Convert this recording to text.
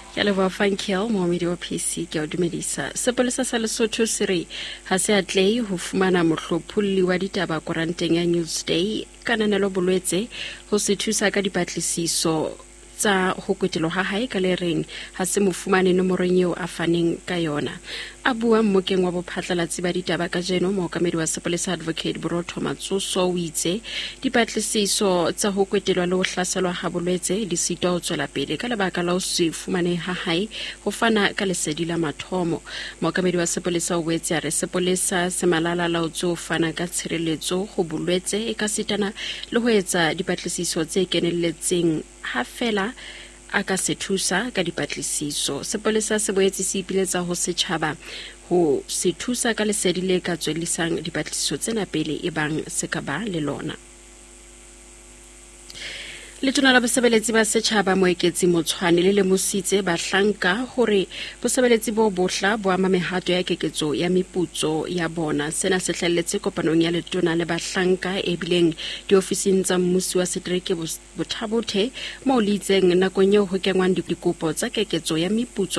Ke leboha Funkiel moemedi wa PC ke a dumedisa. Sepolesa sa Lesotho se re ha se atlei ho fumana mohlopholli wa ditaba koranteng ya Newsday kananelo bolwetse ho se thusa ka dipatlisiso tsa ho kwetelo ha hae ka le reng ha se mo fumane nomorong eo a faneng ka yona. A bua mmokeng wa bophatlalatsi ba ditaba ka jeno mookamedi wa Sepolesa Advocate Borotho Matsoso o itse dipatlisiso tsa ho kwetelwa le ho hlaselwa ha bolwetse di sitwa ho tswela pele ka lebaka la ho se fumane ha hae ho fana ka lesedi la mathomo. Mookamedi wa Sepolesa o boetse a re sepolesa se malala-a-laotswe ho fana ka tshireletso ho bolwetse e ka sitana le ho etsa dipatlisiso tse kenelletseng ha fela a ka se thusa ka dipatlisiso. Sepolesa se boetse se ipiletsa ho setjhaba ho se thusa ka lesedi le ka tswellisang dipatlisiso tsena pele e bang se ka ba le lona. Letona la bosebeletsi ba setjhaba moeketsi Motshwane le lemositse bahlanka hore bosebeletsi bo bohla bo ama mehato ya keketso ya meputso ya bona. Sena se hlahelletse kopanong ya letona le bahlanka e bileng diofising tsa mmuso wa Setereke Bothabothe moo le itseng nakong eo ho kengwang dikopo tsa keketso ya meputso